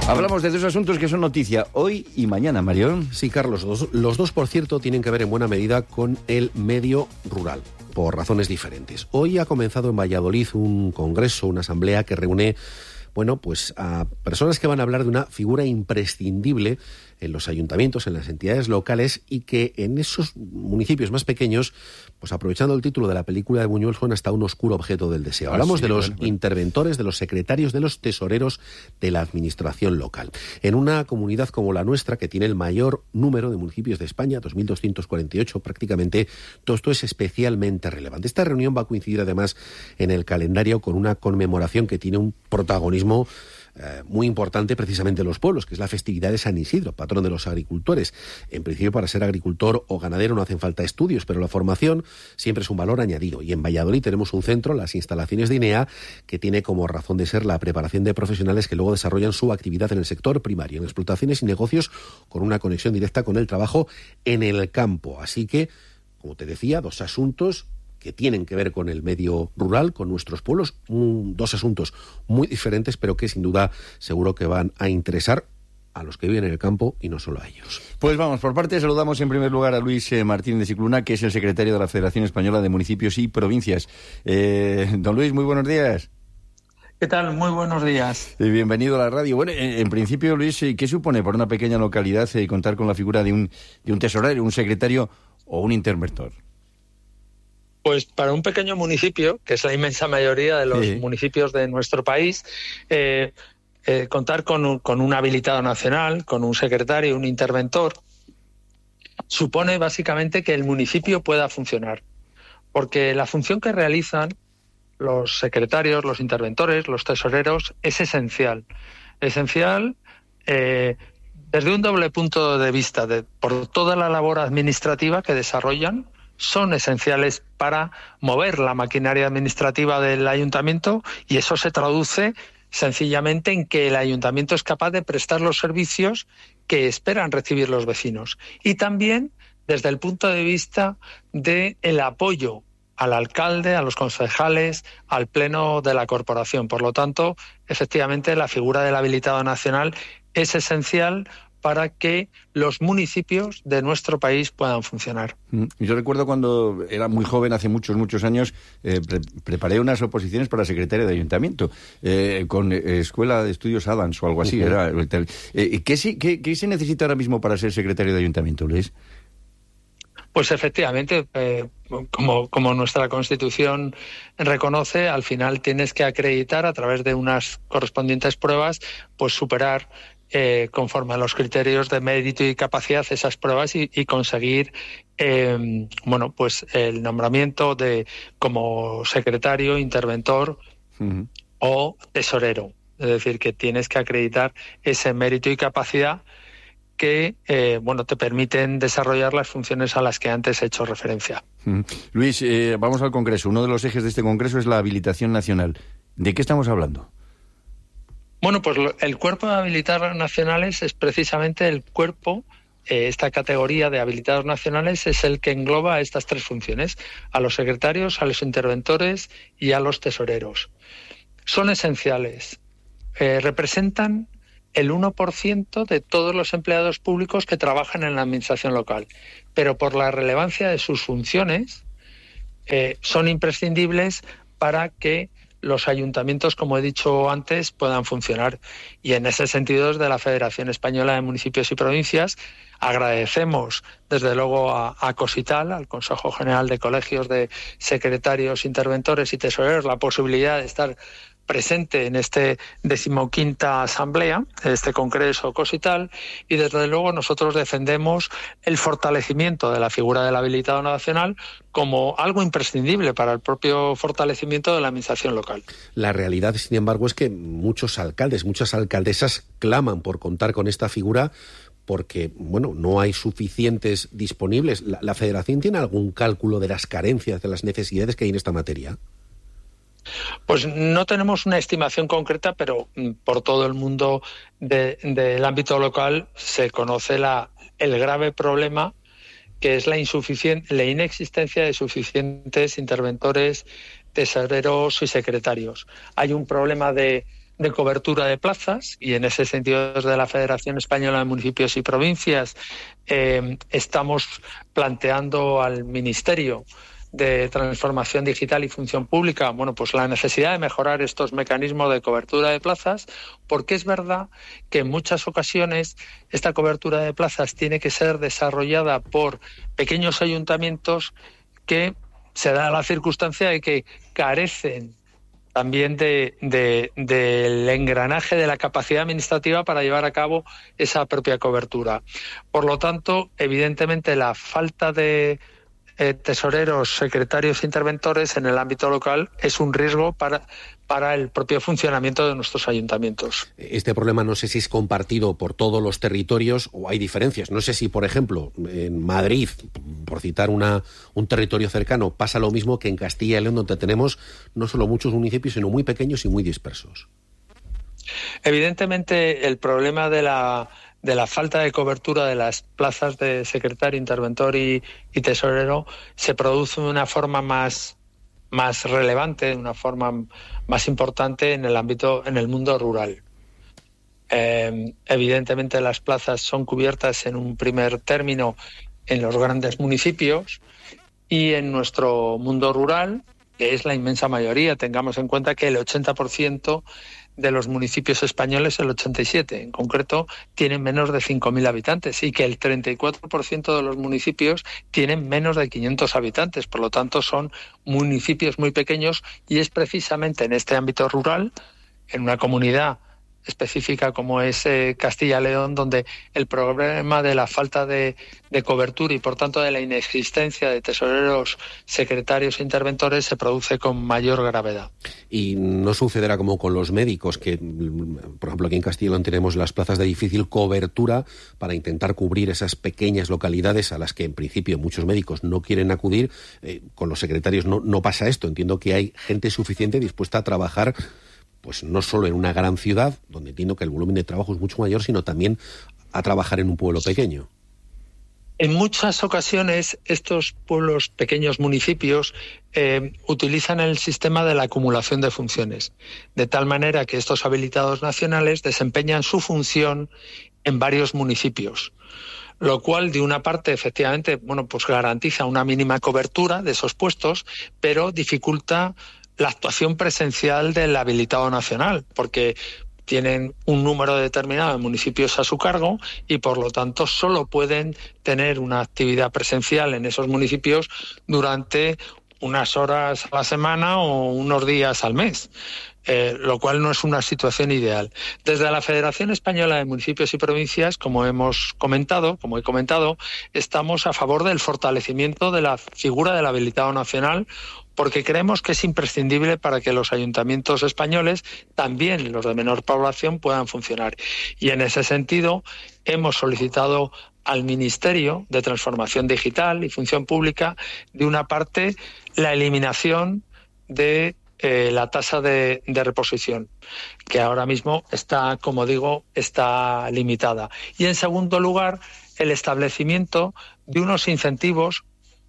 Hablamos de dos asuntos que son noticia hoy y mañana, Mario. Sí, Carlos, los dos, por cierto, tienen que ver en buena medida con el medio rural, por razones diferentes. Hoy ha comenzado en Valladolid un congreso, una asamblea que reúne, bueno, pues a personas que van a hablar de una figura imprescindible en los ayuntamientos, en las entidades locales, y que en esos municipios más pequeños, pues aprovechando el título de la película de Buñuel, son hasta un oscuro objeto del deseo. Hablamos de los interventores, de los secretarios, de los tesoreros de la administración local. En una comunidad como la nuestra, que tiene el mayor número de municipios de España, 2.248 prácticamente, todo esto es especialmente relevante. Esta reunión va a coincidir además en el calendario con una conmemoración que tiene un protagonismo muy importante precisamente en los pueblos, que es la festividad de San Isidro, patrón de los agricultores. En principio, para ser agricultor o ganadero no hacen falta estudios, pero la formación siempre es un valor añadido. Y en Valladolid tenemos un centro, las instalaciones de INEA, que tiene como razón de ser la preparación de profesionales que luego desarrollan su actividad en el sector primario, en explotaciones y negocios, con una conexión directa con el trabajo en el campo. Así que, como te decía, dos asuntos que tienen que ver con el medio rural, con nuestros pueblos, dos asuntos muy diferentes, pero que sin duda seguro que van a interesar a los que viven en el campo y no solo a ellos. Pues vamos, por parte saludamos en primer lugar a Luis Martín de Cicluna, que es el secretario de la Federación Española de Municipios y Provincias. Don Luis, muy buenos días. ¿Qué tal? Muy buenos días. Bienvenido a la radio. Bueno, en principio, Luis, ¿qué supone para una pequeña localidad contar con la figura de un tesorero, un secretario o un interventor? Pues para un pequeño municipio, que es la inmensa mayoría de los municipios de nuestro país, contar con un habilitado nacional, con un secretario, un interventor, supone básicamente que el municipio pueda funcionar. Porque la función que realizan los secretarios, los interventores, los tesoreros, es esencial. Esencial desde un doble punto de vista, por toda la labor administrativa que desarrollan. Son esenciales para mover la maquinaria administrativa del ayuntamiento, y eso se traduce sencillamente en que el ayuntamiento es capaz de prestar los servicios que esperan recibir los vecinos. Y también desde el punto de vista del apoyo al alcalde, a los concejales, al pleno de la corporación. Por lo tanto, efectivamente, la figura del habilitado nacional es esencial para que los municipios de nuestro país puedan funcionar. Yo recuerdo cuando era muy joven, hace muchos años, preparé unas oposiciones para secretario de ayuntamiento, con Escuela de Estudios Adams o algo así. ¿Qué se necesita ahora mismo para ser secretario de ayuntamiento, Luis? Pues efectivamente, como nuestra Constitución reconoce, al final tienes que acreditar a través de unas correspondientes pruebas, pues superar conforme a los criterios de mérito y capacidad esas pruebas y conseguir pues el nombramiento como secretario, interventor o tesorero. Es decir, que tienes que acreditar ese mérito y capacidad que te permiten desarrollar las funciones a las que antes he hecho referencia. Luis, vamos al Congreso. Uno de los ejes de este Congreso es la habilitación nacional. ¿De qué estamos hablando? Bueno, pues el cuerpo de habilitados nacionales es precisamente el cuerpo, esta categoría de habilitados nacionales es el que engloba estas tres funciones: a los secretarios, a los interventores y a los tesoreros. Son esenciales, representan el 1% de todos los empleados públicos que trabajan en la administración local, pero por la relevancia de sus funciones son imprescindibles para que los ayuntamientos, como he dicho antes, puedan funcionar. Y en ese sentido, desde la Federación Española de Municipios y Provincias, agradecemos desde luego a Cosital, al Consejo General de Colegios de Secretarios, Interventores y Tesoreros, la posibilidad de estar presente en este 15ª asamblea, este congreso Cosital, y desde luego nosotros defendemos el fortalecimiento de la figura del habilitado nacional como algo imprescindible para el propio fortalecimiento de la administración local. La realidad, sin embargo, es que muchos alcaldes, muchas alcaldesas claman por contar con esta figura porque, no hay suficientes disponibles. ¿La Federación tiene algún cálculo de las carencias, de las necesidades que hay en esta materia? Pues no tenemos una estimación concreta, pero por todo el mundo del ámbito local se conoce el grave problema que es la inexistencia de suficientes interventores, tesoreros y secretarios. Hay un problema de de cobertura de plazas, y en ese sentido desde la Federación Española de Municipios y Provincias estamos planteando al Ministerio de Transformación Digital y Función Pública, pues la necesidad de mejorar estos mecanismos de cobertura de plazas, porque es verdad que en muchas ocasiones esta cobertura de plazas tiene que ser desarrollada por pequeños ayuntamientos que se da la circunstancia de que carecen también del engranaje de la capacidad administrativa para llevar a cabo esa propia cobertura. Por lo tanto, evidentemente la falta de tesoreros, secretarios e interventores en el ámbito local es un riesgo para el propio funcionamiento de nuestros ayuntamientos. Este problema no sé si es compartido por todos los territorios o hay diferencias. No sé si, por ejemplo, en Madrid, por citar un territorio cercano, pasa lo mismo que en Castilla y León, donde tenemos no solo muchos municipios, sino muy pequeños y muy dispersos. Evidentemente, el problema de la falta de cobertura de las plazas de secretario, interventor y tesorero se produce de una forma más relevante, de una forma más importante en el mundo rural. Evidentemente las plazas son cubiertas en un primer término en los grandes municipios y en nuestro mundo rural, que es la inmensa mayoría. Tengamos en cuenta que el 80% de los municipios españoles, el 87% en concreto, tienen menos de 5.000 habitantes y que el 34% de los municipios tienen menos de 500 habitantes. Por lo tanto, son municipios muy pequeños y es precisamente en este ámbito rural, en una comunidad específica como es Castilla y León, donde el problema de la falta de cobertura y por tanto de la inexistencia de tesoreros, secretarios e interventores se produce con mayor gravedad. Y no sucederá como con los médicos, que por ejemplo aquí en Castilla y León tenemos las plazas de difícil cobertura para intentar cubrir esas pequeñas localidades a las que en principio muchos médicos no quieren acudir. Con los secretarios no pasa esto. Entiendo que hay gente suficiente dispuesta a trabajar pues no solo en una gran ciudad, donde entiendo que el volumen de trabajo es mucho mayor, sino también a trabajar en un pueblo pequeño. En muchas ocasiones estos pueblos, pequeños municipios, utilizan el sistema de la acumulación de funciones, de tal manera que estos habilitados nacionales desempeñan su función en varios municipios, lo cual de una parte efectivamente pues garantiza una mínima cobertura de esos puestos, pero dificulta la actuación presencial del habilitado nacional, porque tienen un número determinado de municipios a su cargo y, por lo tanto, solo pueden tener una actividad presencial en esos municipios durante unas horas a la semana o unos días al mes, lo cual no es una situación ideal. Desde la Federación Española de Municipios y Provincias, como he comentado, estamos a favor del fortalecimiento de la figura del habilitado nacional, porque creemos que es imprescindible para que los ayuntamientos españoles, también los de menor población, puedan funcionar. Y en ese sentido hemos solicitado al Ministerio de Transformación Digital y Función Pública, de una parte, la eliminación de la tasa de reposición, que ahora mismo está, como digo, está limitada. Y en segundo lugar, el establecimiento de unos incentivos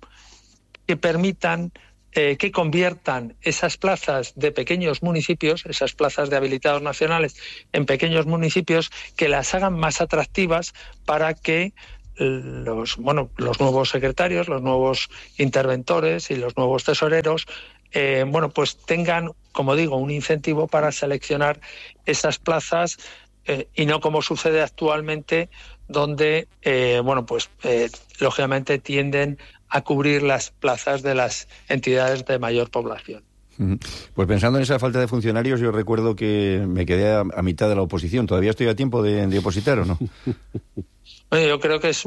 que permitan que conviertan esas plazas de pequeños municipios, esas plazas de habilitados nacionales en pequeños municipios, que las hagan más atractivas para que los nuevos secretarios, los nuevos interventores y los nuevos tesoreros pues tengan, como digo, un incentivo para seleccionar esas plazas y no como sucede actualmente, donde lógicamente tienden a cubrir las plazas de las entidades de mayor población. Pues pensando en esa falta de funcionarios, yo recuerdo que me quedé a mitad de la oposición. ¿Todavía estoy a tiempo de opositar o no? Yo creo que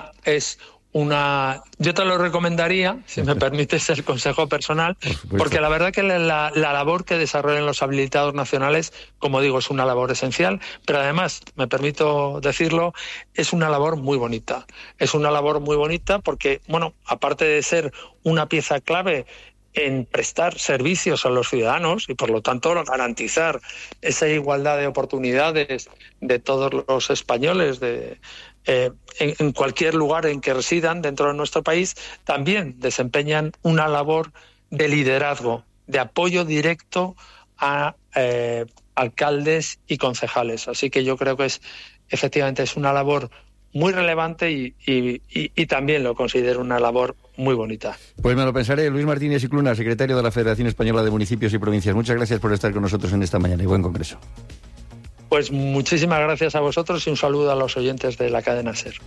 yo te lo recomendaría, si me permites el consejo personal, porque la verdad que la labor que desarrollan los habilitados nacionales, como digo, es una labor esencial, pero además, me permito decirlo, es una labor muy bonita. Es una labor muy bonita porque, aparte de ser una pieza clave en prestar servicios a los ciudadanos y, por lo tanto, garantizar esa igualdad de oportunidades de todos los españoles, en cualquier lugar en que residan dentro de nuestro país, también desempeñan una labor de liderazgo, de apoyo directo a alcaldes y concejales. Así que yo creo que efectivamente es una labor muy relevante y también lo considero una labor muy bonita. Pues me lo pensaré. Luis Martínez Scicluna, secretario de la Federación Española de Municipios y Provincias. Muchas gracias por estar con nosotros en esta mañana y buen congreso. Pues muchísimas gracias a vosotros y un saludo a los oyentes de la cadena SER.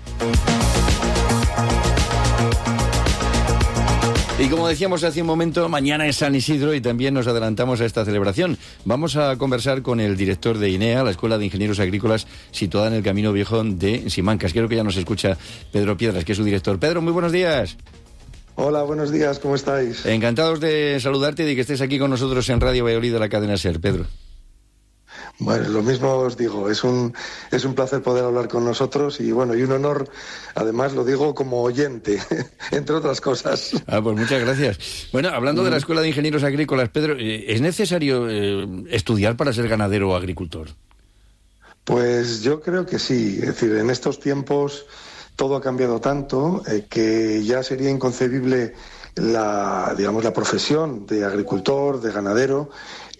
Y como decíamos hace un momento, mañana es San Isidro y también nos adelantamos a esta celebración. Vamos a conversar con el director de INEA, la Escuela de Ingenieros Agrícolas, situada en el Camino Viejo de Simancas. Creo que ya nos escucha Pedro Piedras, que es su director. Pedro, muy buenos días. Hola, buenos días, ¿cómo estáis? Encantados de saludarte y de que estés aquí con nosotros en Radio Valladolid de la cadena SER, Pedro. Bueno, lo mismo os digo, es un placer poder hablar con nosotros y bueno, y un honor, además lo digo como oyente, entre otras cosas. Pues muchas gracias. Bueno, hablando de la Escuela de Ingenieros Agrícolas, Pedro, ¿es necesario estudiar para ser ganadero o agricultor? Pues yo creo que sí, es decir, en estos tiempos todo ha cambiado tanto que ya sería inconcebible la profesión de agricultor, de ganadero,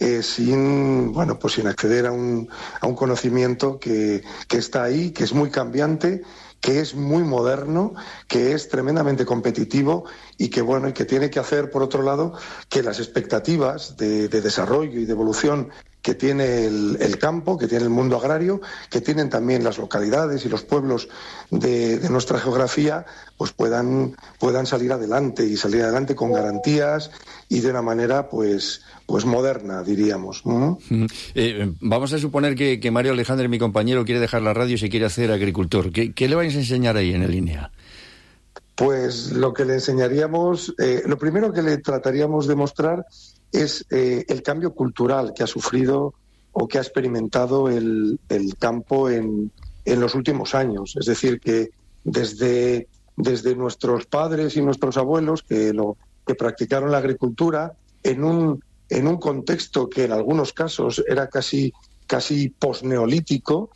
sin acceder a un conocimiento que está ahí, que es muy cambiante, que es muy moderno, que es tremendamente competitivo y que tiene que hacer, por otro lado, que las expectativas de desarrollo y de evolución que tiene el campo, que tiene el mundo agrario, que tienen también las localidades y los pueblos de nuestra geografía, pues puedan salir adelante con garantías y de una manera pues moderna, diríamos. Vamos a suponer que Mario Alejandre, mi compañero, quiere dejar la radio y se quiere hacer agricultor. ¿Qué le vais a enseñar ahí en el INEA? Pues lo que le enseñaríamos, lo primero que le trataríamos de mostrar es el cambio cultural que ha sufrido o que ha experimentado el campo en los últimos años. Es decir, que desde nuestros padres y nuestros abuelos que practicaron la agricultura en un contexto que en algunos casos era casi posneolítico,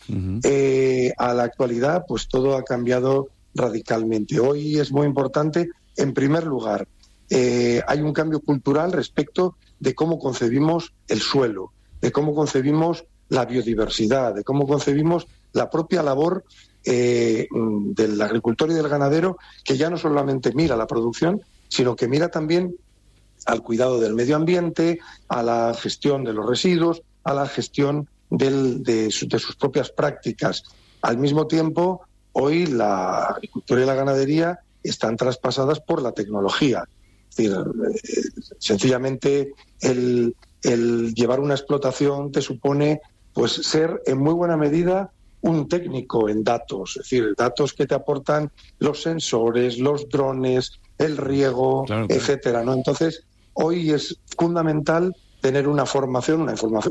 a la actualidad pues todo ha cambiado radicalmente. Hoy es muy importante, en primer lugar, hay un cambio cultural respecto de cómo concebimos el suelo, de cómo concebimos la biodiversidad, de cómo concebimos la propia labor del agricultor y del ganadero, que ya no solamente mira la producción, sino que mira también al cuidado del medio ambiente, a la gestión de los residuos, a la gestión de sus propias prácticas. Al mismo tiempo, hoy la agricultura y la ganadería están traspasadas por la tecnología. Es decir, sencillamente el llevar una explotación te supone pues ser en muy buena medida un técnico en datos, es decir, datos que te aportan los sensores, los drones, el riego, claro. Etcétera, ¿no? Entonces, hoy es fundamental tener una formación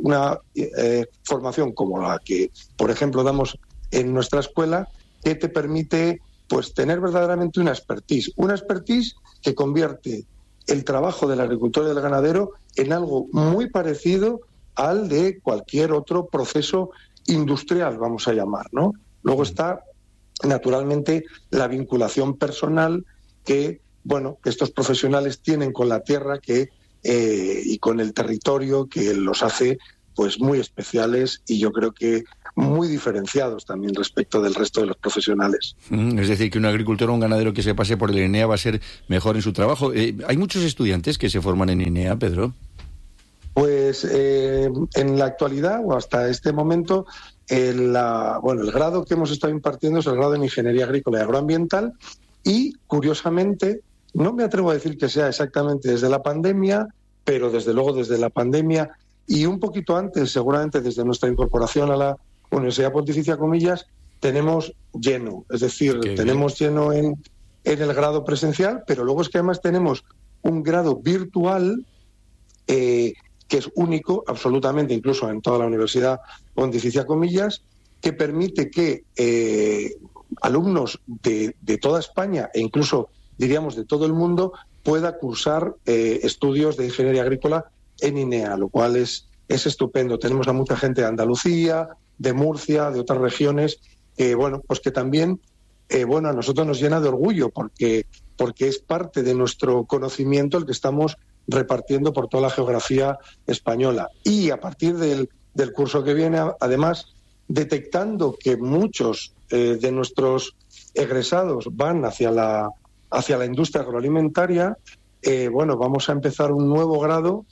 como la que, por ejemplo, damos en nuestra escuela, que te permite pues tener verdaderamente una expertise que convierte el trabajo del agricultor y del ganadero en algo muy parecido al de cualquier otro proceso industrial, vamos a llamar, ¿no? Luego está, naturalmente, la vinculación personal que estos profesionales tienen con la tierra y con el territorio, que los hace pues muy especiales y yo creo que muy diferenciados también respecto del resto de los profesionales. Es decir, que un agricultor o un ganadero que se pase por el INEA va a ser mejor en su trabajo. ¿Hay muchos estudiantes que se forman en INEA, Pedro? Pues en la actualidad o hasta este momento el grado que hemos estado impartiendo es el grado en Ingeniería Agrícola y Agroambiental y, curiosamente, no me atrevo a decir que sea exactamente desde la pandemia, pero desde luego desde la pandemia y un poquito antes, seguramente desde nuestra incorporación a la Universidad Pontificia Comillas, tenemos lleno. Es decir, tenemos lleno en el grado presencial, pero luego es que además tenemos un grado virtual que es único, absolutamente, incluso en toda la Universidad Pontificia Comillas, que permite que alumnos de toda España e incluso, diríamos, de todo el mundo, pueda cursar estudios de ingeniería agrícola en INEA, lo cual es estupendo. Tenemos a mucha gente de Andalucía, de Murcia, de otras regiones, que también a nosotros nos llena de orgullo porque es parte de nuestro conocimiento el que estamos repartiendo por toda la geografía española. Y a partir del del curso que viene. Además, detectando que muchos de nuestros egresados van hacia la industria agroalimentaria, vamos a empezar un nuevo grado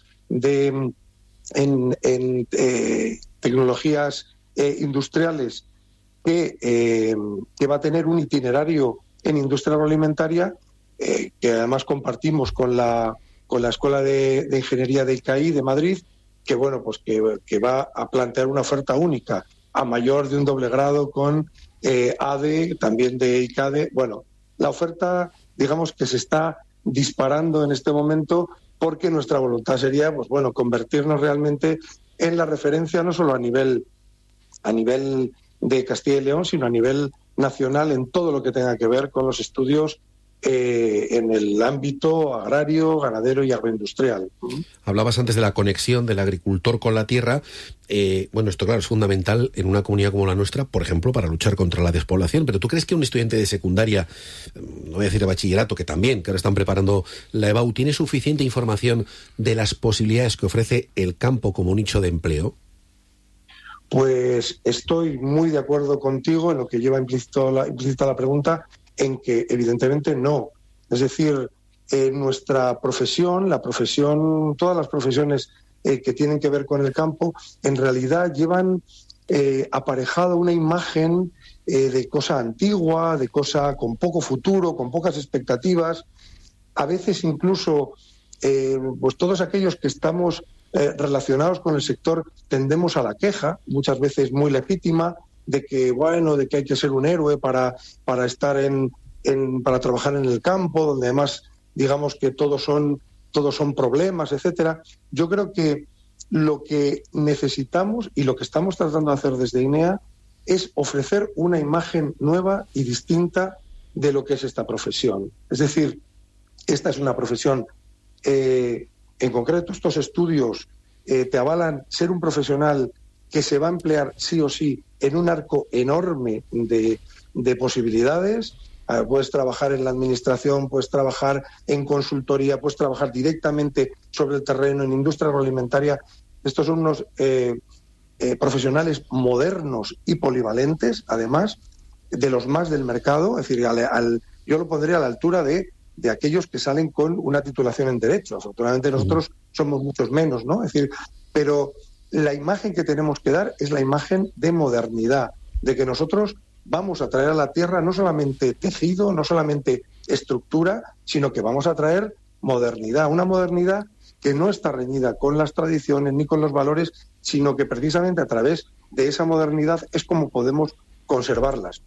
en tecnologías industriales que va a tener un itinerario en industria agroalimentaria que además compartimos con la Escuela de Ingeniería de ICAI de Madrid, que va a plantear una oferta única a mayor de un doble grado con ADE, también de ICADE. Bueno, la oferta, digamos que se está disparando en este momento, porque nuestra voluntad sería convertirnos realmente en la referencia, no solo a nivel de Castilla y León, sino a nivel nacional en todo lo que tenga que ver con los estudios en el ámbito agrario, ganadero y agroindustrial. Hablabas antes de la conexión del agricultor con la tierra. Esto claro es fundamental en una comunidad como la nuestra, por ejemplo, para luchar contra la despoblación. Pero ¿tú crees que un estudiante de secundaria, no voy a decir de bachillerato, que ahora están preparando la EBAU, tiene suficiente información de las posibilidades que ofrece el campo como nicho de empleo? Pues estoy muy de acuerdo contigo en lo que lleva implícita la pregunta, en que evidentemente no. Es decir, nuestra profesión, todas las profesiones que tienen que ver con el campo, en realidad llevan aparejado una imagen de cosa antigua, de cosa con poco futuro, con pocas expectativas. A veces incluso todos aquellos que estamos relacionados con el sector tendemos a la queja, muchas veces muy legítima, de que hay que ser un héroe para estar para trabajar en el campo, donde además digamos que todos son problemas, etcétera. Yo creo que lo que necesitamos y lo que estamos tratando de hacer desde INEA es ofrecer una imagen nueva y distinta de lo que es esta profesión. Es decir, esta es una profesión, en concreto estos estudios te avalan ser un profesional que se va a emplear sí o sí en un arco enorme de posibilidades. Puedes trabajar en la administración, puedes trabajar en consultoría, puedes trabajar directamente sobre el terreno, en industria agroalimentaria. Estos son unos profesionales modernos y polivalentes, además, de los más del mercado. Es decir, yo lo pondría a la altura de aquellos que salen con una titulación en Derecho. Afortunadamente nosotros somos muchos menos, ¿no? Es decir, pero la imagen que tenemos que dar es la imagen de modernidad, de que nosotros vamos a traer a la tierra no solamente tejido, no solamente estructura, sino que vamos a traer modernidad, una modernidad que no está reñida con las tradiciones ni con los valores, sino que precisamente a través de esa modernidad es como podemos conservarlas.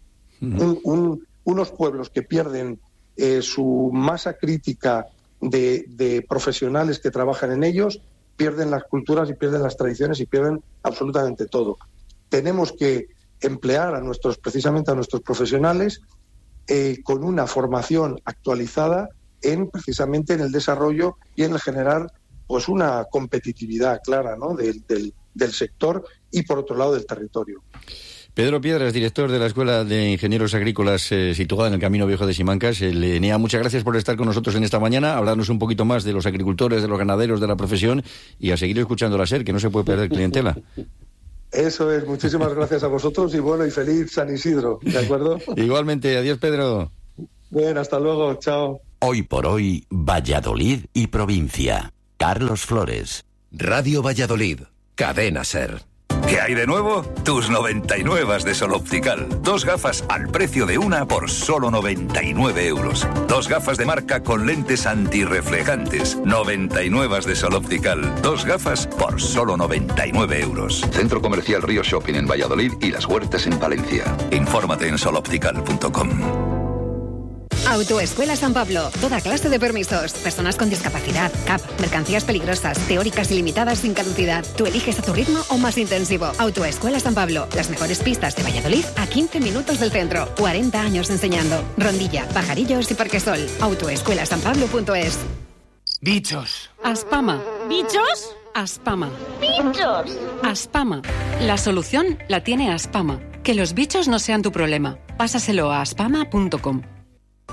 Unos pueblos que pierden su masa crítica de profesionales que trabajan en ellos, pierden las culturas y pierden las tradiciones y pierden absolutamente todo. Tenemos que emplear precisamente a nuestros profesionales con una formación actualizada precisamente en el desarrollo y en el generar una competitividad clara, ¿no?, del sector y por otro lado del territorio. Pedro Piedras, director de la Escuela de Ingenieros Agrícolas situada en el Camino Viejo de Simancas, el ENEA, muchas gracias por estar con nosotros en esta mañana, hablarnos un poquito más de los agricultores, de los ganaderos, de la profesión, y a seguir escuchando la SER, que no se puede perder clientela. Eso es, muchísimas gracias a vosotros y feliz San Isidro, ¿de acuerdo? Igualmente, adiós Pedro. Bien, hasta luego, chao. Hoy por hoy, Valladolid y provincia. Carlos Flores. Radio Valladolid, Cadena SER. ¿Qué hay de nuevo? Tus 99 de Sol Optical. 2 gafas al precio de una por solo 99 euros. 2 gafas de marca con lentes antirreflejantes. 99 de Sol Optical. 2 gafas por solo 99 euros. Centro Comercial Río Shopping en Valladolid y Las Huertas en Palencia. Infórmate en soloptical.com. Autoescuela San Pablo. Toda clase de permisos. Personas con discapacidad, CAP, mercancías peligrosas, teóricas ilimitadas sin caducidad. Tú eliges a tu ritmo o más intensivo. Autoescuela San Pablo. Las mejores pistas de Valladolid a 15 minutos del centro. 40 años enseñando. Rondilla, Pajarillos y Parquesol. Autoescuelasanpablo.es. Bichos. Aspama. ¿Bichos? Aspama. ¡Bichos! Aspama. La solución la tiene Aspama. Que los bichos no sean tu problema. Pásaselo a aspama.com.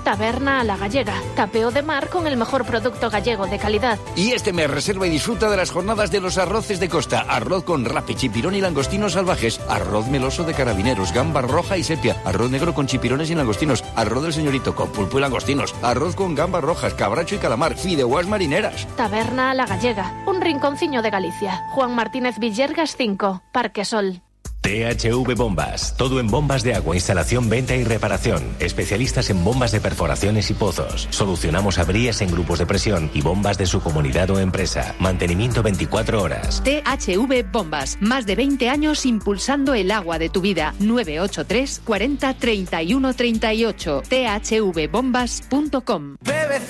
Taberna a la Gallega, tapeo de mar con el mejor producto gallego de calidad. Y este mes reserva y disfruta de las jornadas de los arroces de costa. Arroz con rape, chipirón y langostinos salvajes. Arroz meloso de carabineros, gamba roja y sepia. Arroz negro con chipirones y langostinos. Arroz del señorito con pulpo y langostinos. Arroz con gambas rojas, cabracho y calamar. Fideuás marineras. Taberna a la Gallega, un rinconcillo de Galicia. Juan Martínez Villergas 5, Parque Sol. THV Bombas. Todo en bombas de agua, instalación, venta y reparación. Especialistas en bombas de perforaciones y pozos. Solucionamos averías en grupos de presión y bombas de su comunidad o empresa. Mantenimiento 24 horas. THV Bombas. Más de 20 años impulsando el agua de tu vida. 983 40 31 38. thvbombas.com.